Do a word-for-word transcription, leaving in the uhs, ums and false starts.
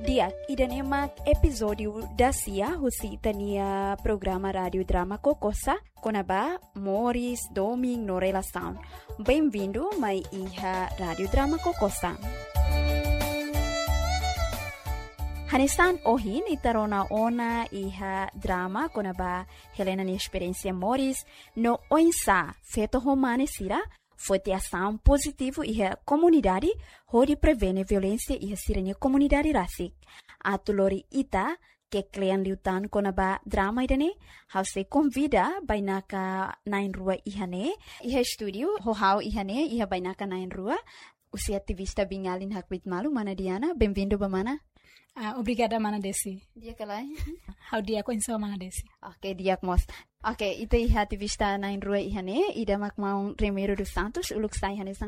Dia, idanemak episódio da C I A, husi itania programa Rádio Drama Kokosa, konaba Morris Doming no Relação. Bem-vindo, mai iha Rádio Drama Kokosa. Hanesan ohin itarona ona iha drama konaba Helena ni experiência Morris no oinsa feto romane sira foi ter ação positivo e a comunidade onde prevene violência e a sirene comunidade racic. A tulori ita que klean liutan konaba drama idane, how se convida bainaka nain rua ihane, iha studio ho how ihane iha bainaka nain rua. Usi ativista bingalin hakwit malu mana Diana, bem-vindo bamana. Uh, obrigada, Mana Desi. Dia kalai. How dia ko insa Mana Desi. Okay, dia mos. Okay, ito iha ativista nain rua ihane, ida mak maung Remiro dos Santos, uluk sa ihane